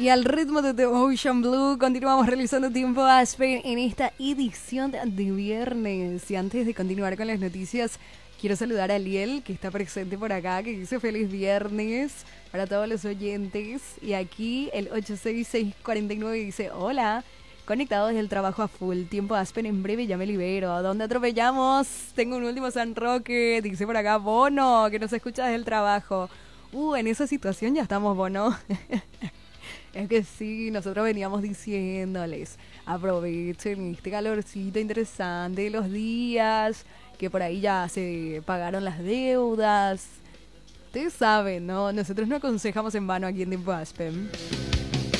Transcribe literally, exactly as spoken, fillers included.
Y al ritmo de The Ocean Blue continuamos realizando Tiempo Aspen en esta edición de viernes. Y antes de continuar con las noticias, quiero saludar a Liel, que está presente por acá, que dice feliz viernes para todos los oyentes. Y aquí el ocho seis seis cuatro nueve dice hola, conectado desde el trabajo a full. Tiempo Aspen, en breve ya me libero. ¿A dónde atropellamos? Tengo un último San Roque, dice por acá Bono, que nos escucha desde el trabajo. Uh, en esa situación ya estamos, Bono. Es que sí, nosotros veníamos diciéndoles, aprovechen este calorcito interesante de los días, que por ahí ya se pagaron las deudas. Ustedes saben, ¿no? Nosotros no aconsejamos en vano aquí en Tiempo Aspen.